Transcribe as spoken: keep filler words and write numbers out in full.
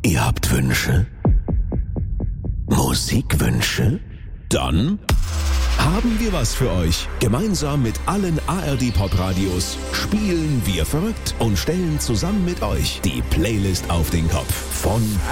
Ihr habt Wünsche? Musikwünsche? Dann haben wir was für euch. Gemeinsam mit allen A R D Pop Radios spielen wir verrückt und stellen zusammen mit euch die Playlist auf den Kopf. Von